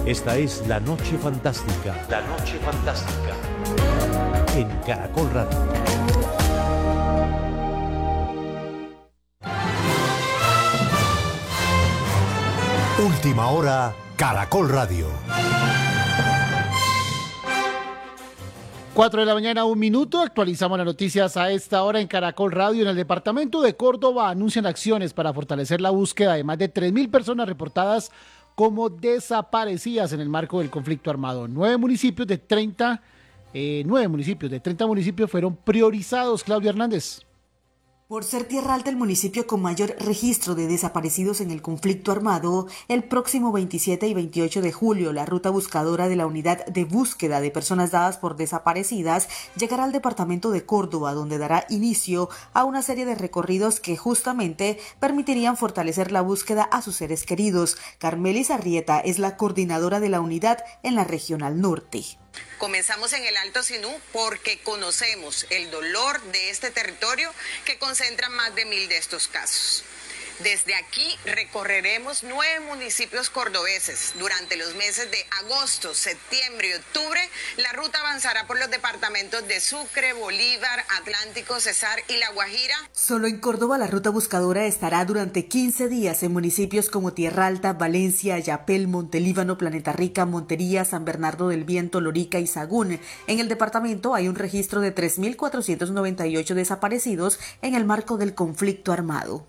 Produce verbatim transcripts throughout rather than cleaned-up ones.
Esta es La Noche Fantástica. La Noche Fantástica. En Caracol Radio. Última hora, Caracol Radio. cuatro de la mañana, un minuto. Actualizamos las noticias a esta hora en Caracol Radio. En el departamento de Córdoba anuncian acciones para fortalecer la búsqueda de más de tres mil personas reportadas como desaparecidas en el marco del conflicto armado. Nueve municipios de treinta, eh, nueve municipios de treinta municipios fueron priorizados. Claudia Hernández. Por ser Tierra Alta el municipio con mayor registro de desaparecidos en el conflicto armado, el próximo veintisiete y veintiocho de julio, la ruta buscadora de la Unidad de Búsqueda de Personas Dadas por Desaparecidas llegará al departamento de Córdoba, donde dará inicio a una serie de recorridos que justamente permitirían fortalecer la búsqueda a sus seres queridos. Carmelis Arrieta es la coordinadora de la unidad en la Regional Norte. Comenzamos en el Alto Sinú porque conocemos el dolor de este territorio que concentra más de mil de estos casos. Desde aquí recorreremos nueve municipios cordobeses. Durante los meses de agosto, septiembre y octubre, la ruta avanzará por los departamentos de Sucre, Bolívar, Atlántico, Cesar y La Guajira. Solo en Córdoba la ruta buscadora estará durante quince días en municipios como Tierra Alta, Valencia, Ayapel, Montelíbano, Planeta Rica, Montería, San Bernardo del Viento, Lorica y Sagún. En el departamento hay un registro de tres mil cuatrocientos noventa y ocho desaparecidos en el marco del conflicto armado.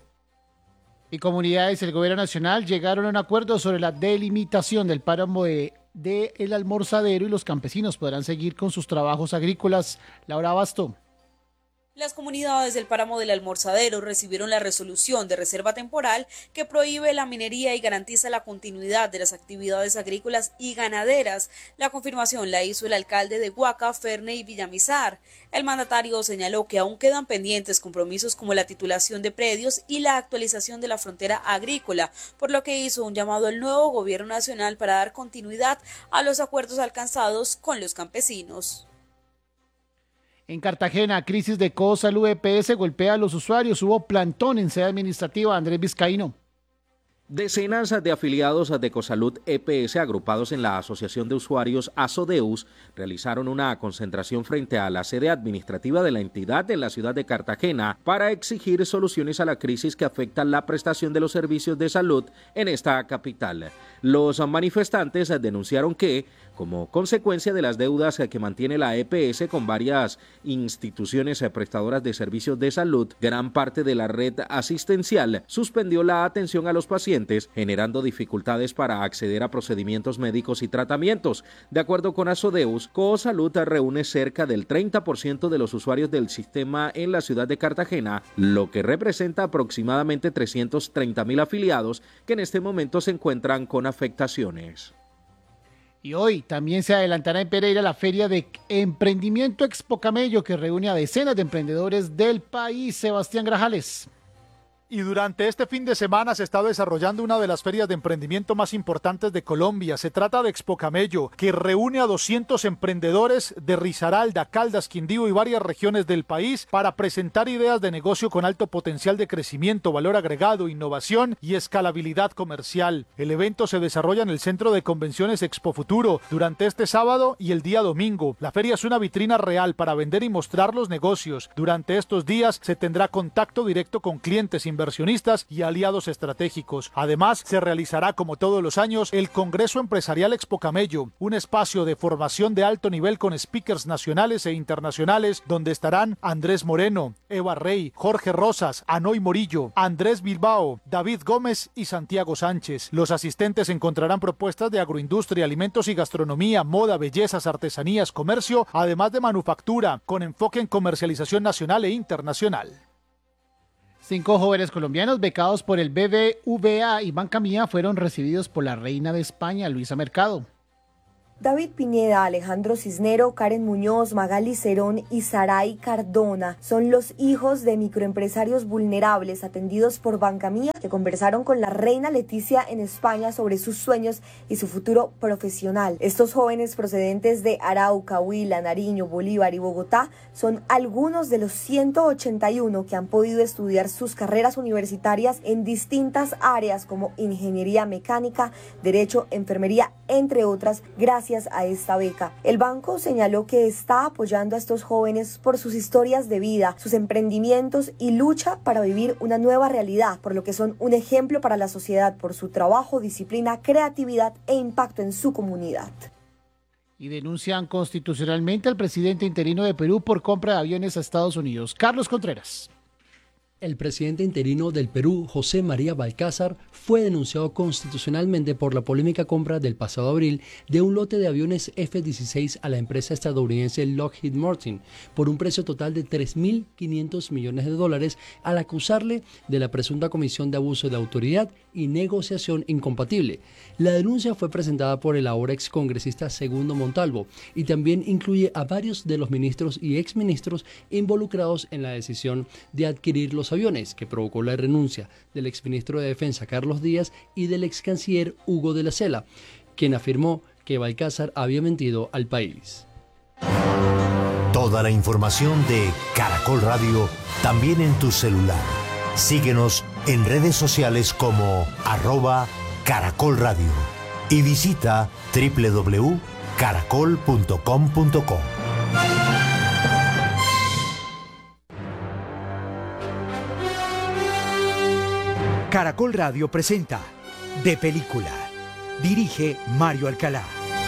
Y comunidades del gobierno nacional llegaron a un acuerdo sobre la delimitación del páramo de, de El Almorzadero y los campesinos podrán seguir con sus trabajos agrícolas. Laura Abasto. Las comunidades del páramo del Almorzadero recibieron la resolución de reserva temporal que prohíbe la minería y garantiza la continuidad de las actividades agrícolas y ganaderas. La confirmación la hizo el alcalde de Huaca, Ferne y Villamizar. El mandatario señaló que aún quedan pendientes compromisos como la titulación de predios y la actualización de la frontera agrícola, por lo que hizo un llamado al nuevo gobierno nacional para dar continuidad a los acuerdos alcanzados con los campesinos. En Cartagena, crisis de Cosalud E P S golpea a los usuarios. Hubo plantón en sede administrativa. Andrés Vizcaíno. Decenas de afiliados de Cosalud E P S agrupados en la Asociación de Usuarios Asodeus realizaron una concentración frente a la sede administrativa de la entidad en la ciudad de Cartagena para exigir soluciones a la crisis que afecta la prestación de los servicios de salud en esta capital. Los manifestantes denunciaron que, como consecuencia de las deudas que mantiene la E P S con varias instituciones prestadoras de servicios de salud, gran parte de la red asistencial suspendió la atención a los pacientes, generando dificultades para acceder a procedimientos médicos y tratamientos. De acuerdo con Asodeus, Cosalud reúne cerca del treinta por ciento de los usuarios del sistema en la ciudad de Cartagena, lo que representa aproximadamente trescientos treinta mil afiliados que en este momento se encuentran con afectaciones. Y hoy también se adelantará en Pereira la Feria de Emprendimiento Expo Camello, que reúne a decenas de emprendedores del país. Sebastián Grajales. Y durante este fin de semana se está desarrollando una de las ferias de emprendimiento más importantes de Colombia. Se trata de Expo Camello, que reúne a doscientos emprendedores de Risaralda, Caldas, Quindío y varias regiones del país para presentar ideas de negocio con alto potencial de crecimiento, valor agregado, innovación y escalabilidad comercial. El evento se desarrolla en el Centro de Convenciones Expo Futuro durante este sábado y el día domingo. La feria es una vitrina real para vender y mostrar los negocios. Durante estos días se tendrá contacto directo con clientes, inversores, inversionistas y aliados estratégicos. Además, se realizará como todos los años el Congreso Empresarial Expo Camello, un espacio de formación de alto nivel con speakers nacionales e internacionales donde estarán Andrés Moreno, Eva Rey, Jorge Rosas, Anoy Morillo, Andrés Bilbao, David Gómez y Santiago Sánchez. Los asistentes encontrarán propuestas de agroindustria, alimentos y gastronomía, moda, bellezas, artesanías, comercio, además de manufactura, con enfoque en comercialización nacional e internacional. Cinco jóvenes colombianos becados por el B B V A y Banca Mía fueron recibidos por la reina de España, Luisa Mercado. David Pineda, Alejandro Cisnero, Karen Muñoz, Magali Cerón y Saray Cardona son los hijos de microempresarios vulnerables atendidos por Banca Mía, que conversaron con la reina Leticia en España sobre sus sueños y su futuro profesional. Estos jóvenes procedentes de Arauca, Huila, Nariño, Bolívar y Bogotá son algunos de los ciento ochenta y uno que han podido estudiar sus carreras universitarias en distintas áreas como ingeniería mecánica, derecho, enfermería, entre otras, gracias a esta beca. El banco señaló que está apoyando a estos jóvenes por sus historias de vida, sus emprendimientos y lucha para vivir una nueva realidad, por lo que son un ejemplo para la sociedad por su trabajo, disciplina, creatividad e impacto en su comunidad. Y denuncian constitucionalmente al presidente interino de Perú por compra de aviones a Estados Unidos. Carlos Contreras. El presidente interino del Perú, José María Balcázar, fue denunciado constitucionalmente por la polémica compra del pasado abril de un lote de aviones F dieciséis a la empresa estadounidense Lockheed Martin por un precio total de tres mil quinientos millones de dólares, al acusarle de la presunta comisión de abuso de autoridad y negociación incompatible. La denuncia fue presentada por el ahora excongresista Segundo Montalvo y también incluye a varios de los ministros y exministros involucrados en la decisión de adquirir los aviones, que provocó la renuncia del exministro de Defensa Carlos Díaz y del excanciller Hugo de la Cela, quien afirmó que Balcázar había mentido al país. Toda la información de Caracol Radio también en tu celular. Síguenos en redes sociales como arroba Caracol Radio y visita doble u doble u doble u punto caracol punto com punto co. Caracol Radio presenta De Película. Dirige Mario Alcalá.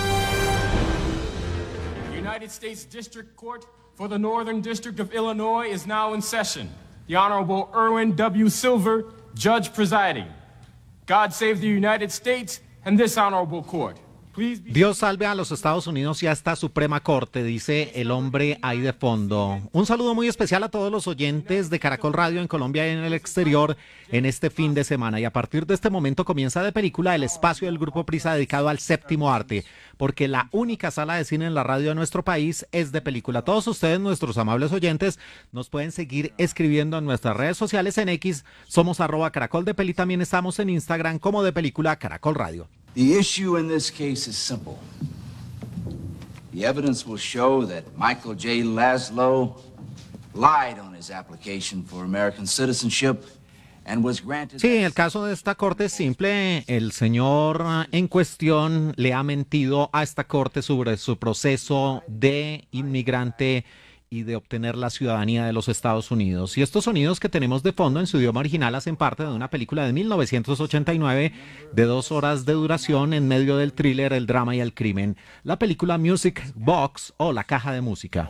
The United States District Court for the Northern District of Illinois is now in session. The Honorable Erwin W. Silver, Judge presiding. God save the United States and this honorable court. Dios salve a los Estados Unidos y a esta Suprema Corte, dice el hombre ahí de fondo. Un saludo muy especial a todos los oyentes de Caracol Radio en Colombia y en el exterior en este fin de semana. Y a partir de este momento comienza De Película, el espacio del Grupo Prisa dedicado al séptimo arte, porque la única sala de cine en la radio de nuestro país es De Película. Todos ustedes, nuestros amables oyentes, nos pueden seguir escribiendo en nuestras redes sociales. En X somos arroba Caracol de Peli, también estamos en Instagram como De Película Caracol Radio. The issue in this case is simple. The evidence will show that Michael J. Laszlo lied on his application for American citizenship and was granted... Sí, el caso de esta corte es simple. El señor en cuestión le ha mentido a esta corte sobre su proceso de inmigrante y de obtener la ciudadanía de los Estados Unidos. Y estos sonidos que tenemos de fondo en su idioma original hacen parte de una película de mil novecientos ochenta y nueve de dos horas de duración en medio del thriller, el drama y el crimen. La película Music Box o La Caja de Música.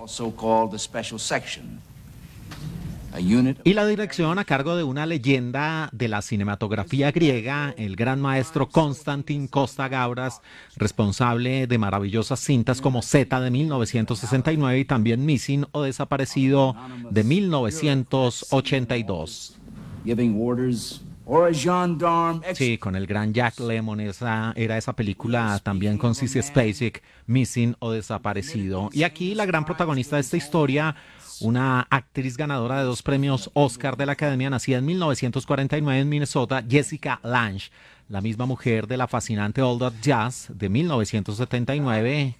Y la dirección a cargo de una leyenda de la cinematografía griega, el gran maestro Konstantin Costa-Gavras, responsable de maravillosas cintas como Z de mil novecientos sesenta y nueve y también Missing o Desaparecido de mil novecientos ochenta y dos. Sí, con el gran Jack Lemmon, esa era esa película también con Sissy Spacek, Missing o Desaparecido. Y aquí la gran protagonista de esta historia, una actriz ganadora de dos premios Oscar de la Academia, nacida en mil novecientos cuarenta y nueve en Minnesota, Jessica Lange, la misma mujer de la fascinante All That Jazz de mil novecientos setenta y nueve.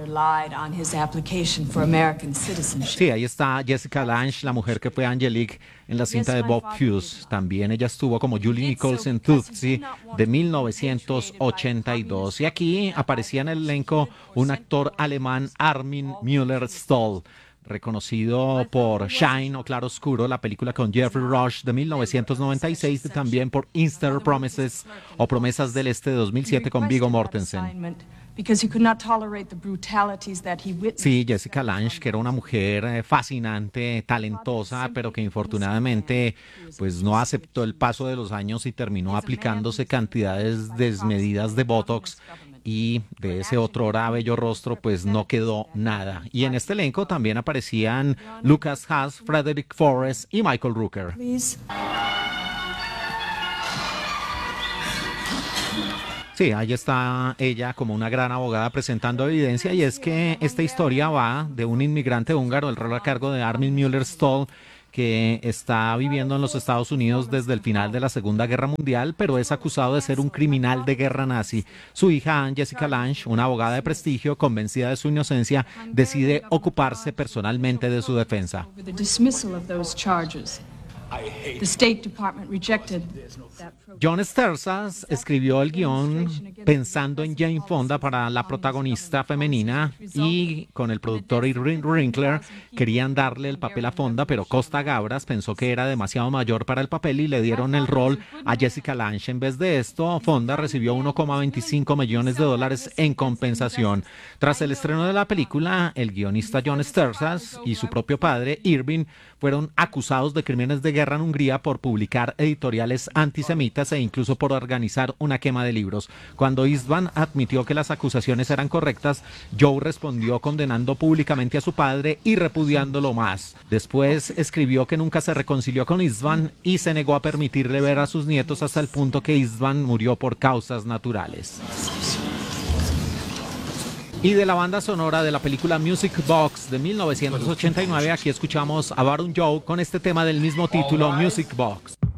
Sí, ahí está Jessica Lange, la mujer que fue Angelique en la cinta de Bob Hughes. También ella estuvo como Julie Nichols en Tootsie de mil novecientos ochenta y dos. Y aquí aparecía en el elenco un actor alemán, Armin Müller-Stoll, reconocido por Shine o Claro Oscuro, la película con Jeffrey Rush de mil novecientos noventa y seis, y también por Easter Promises o Promesas del Este de dos mil siete con Viggo Mortensen. Sí, Jessica Lange, que era una mujer fascinante, talentosa, pero que infortunadamente pues no aceptó el paso de los años y terminó aplicándose cantidades desmedidas de Botox, y de ese otrora bello rostro pues no quedó nada. Y en este elenco también aparecían Lucas Haas, Frederick Forrest y Michael Rooker. Sí, ahí está ella como una gran abogada presentando evidencia, y es que esta historia va de un inmigrante húngaro, el rol a cargo de Armin Müller-Stoll, que está viviendo en los Estados Unidos desde el final de la Segunda Guerra Mundial, pero es acusado de ser un criminal de guerra nazi. Su hija, Anne Jessica Lange, una abogada de prestigio, convencida de su inocencia, decide ocuparse personalmente de su defensa. John Sterzas escribió el guión pensando en Jane Fonda para la protagonista femenina, y con el productor Irving Winkler querían darle el papel a Fonda, pero Costa Gabras pensó que era demasiado mayor para el papel y le dieron el rol a Jessica Lange. En vez de esto, Fonda recibió uno coma veinticinco millones de dólares en compensación. Tras el estreno de la película, el guionista John Sterzas y su propio padre, Irving, fueron acusados de crímenes de guerra en Hungría por publicar editoriales antisemitas e incluso por organizar una quema de libros. Cuando Istvan admitió que las acusaciones eran correctas, Joe respondió condenando públicamente a su padre y repudiándolo más. Después escribió que nunca se reconcilió con Istvan y se negó a permitirle ver a sus nietos hasta el punto que Istvan murió por causas naturales. Y de la banda sonora de la película Music Box de mil novecientos ochenta y nueve, aquí escuchamos a Baron Joe con este tema del mismo título, Music Box.